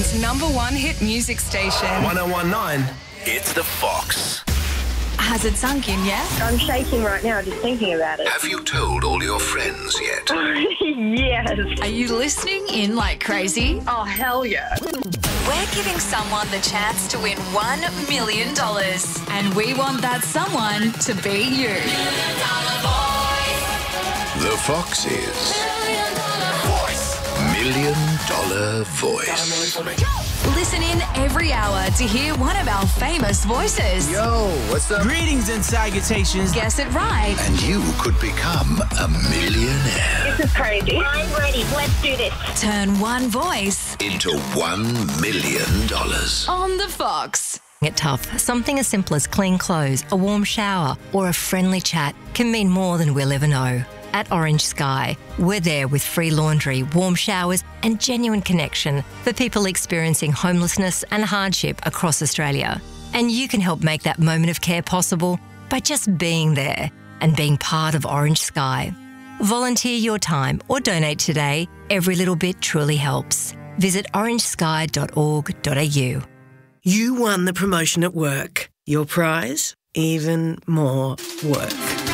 Melbourne's #1 hit music station. 1019, it's The Fox. Has it sunk in yet? I'm shaking right now just thinking about it. Have you told all your friends yet? Yes. Are you listening in like crazy? Oh, hell yeah. We're giving someone the chance to win $1 million. And we want that someone to be you. The Fox's $1 million voice. Listen in every hour to hear one of our famous voices. Yo, what's up? Greetings and salutations. Guess it right. And you could become a millionaire. This is crazy. I'm ready. Let's do this. Turn one voice Into $1 million. on the Fox. It tough. Something as simple as clean clothes, a warm shower, or a friendly chat can mean more than we'll ever know. At Orange Sky, we're there with free laundry, warm showers, and genuine connection for people experiencing homelessness and hardship across Australia. And you can help make that moment of care possible by just being there and being part of Orange Sky. Volunteer your time or donate today. Every little bit truly helps. Visit orangesky.org.au. You won the promotion at work. Your prize? Even more work.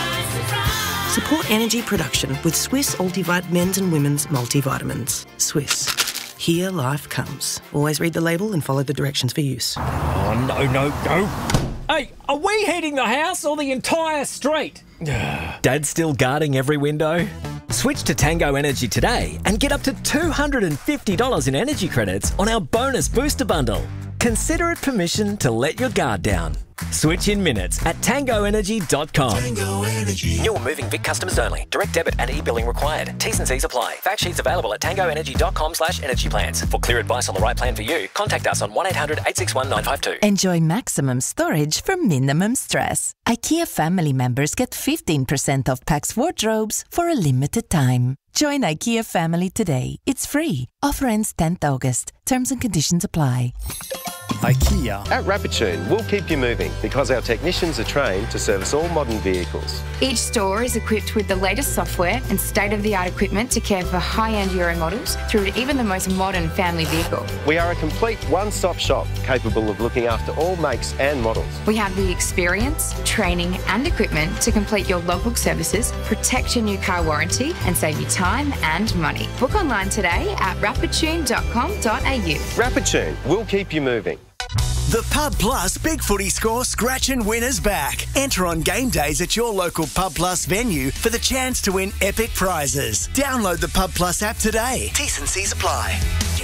Support energy production with Swiss Ultivite men's and women's multivitamins. Swiss. Here life comes. Always read the label and follow the directions for use. Oh, no. Hey, are we heating the house or the entire street? Dad's still guarding every window? Switch to Tango Energy today and get up to $250 in energy credits on our bonus booster bundle. Consider it permission to let your guard down. Switch in minutes at tangoenergy.com. Tango Energy. New or moving Vic customers only. Direct debit and e-billing required. T's and C's apply. Fact sheets available at tangoenergy.com/energy plans. For clear advice on the right plan for you, contact us on 1-800-861-952. Enjoy maximum storage for minimum stress. IKEA family members get 15% off Pax wardrobes for a limited time. Join IKEA family today. It's free. Offer ends 10th August. Terms and conditions apply. IKEA. At Rapidtune, we'll keep you moving because our technicians are trained to service all modern vehicles. Each store is equipped with the latest software and state-of-the-art equipment to care for high-end Euro models through to even the most modern family vehicle. We are a complete one-stop shop capable of looking after all makes and models. We have the experience, training and equipment to complete your logbook services, protect your new car warranty and save you time and money. Book online today at rapidtune.com.au. Rapidtune, we'll keep you moving. The Pub Plus Big Footy Score Scratch and Winners back. Enter on game days at your local Pub Plus venue for the chance to win epic prizes. Download the Pub Plus app today. T's and C's apply.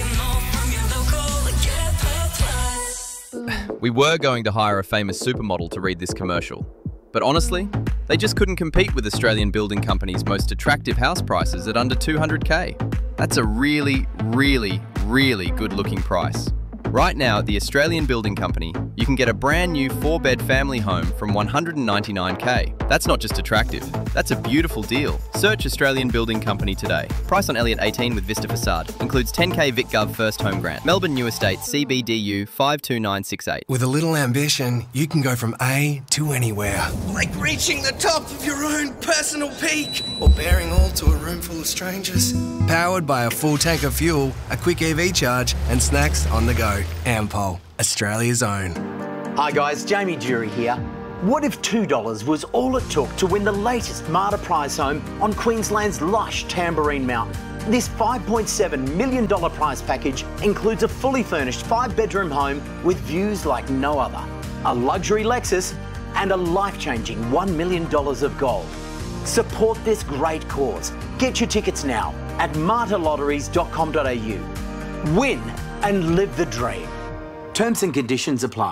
We were going to hire a famous supermodel to read this commercial. But honestly, they just couldn't compete with Australian building companies' most attractive house prices at under $200K. That's a really, really, really good-looking price. Right now at the Australian Building Company, you can get a brand new 4-bed family home from $199K. That's not just attractive, that's a beautiful deal. Search Australian Building Company today. Price on Elliott 18 with Vista Facade. Includes 10K VicGov First Home Grant. Melbourne New Estate CBDU 52968. With a little ambition, you can go from A to anywhere. Like reaching the top of your own personal peak. Or bearing all to a room full of strangers. Powered by a full tank of fuel, a quick EV charge, and snacks on the go. Ampol, Australia's own. Hi guys, Jamie Jury here. What if $2 was all it took to win the latest Marta prize home on Queensland's lush Tamborine Mountain? This $5.7 million prize package includes a fully furnished 5-bedroom home with views like no other, a luxury Lexus and a life-changing $1 million of gold. Support this great cause. Get your tickets now at martalotteries.com.au. Win and live the dream. Terms and conditions apply.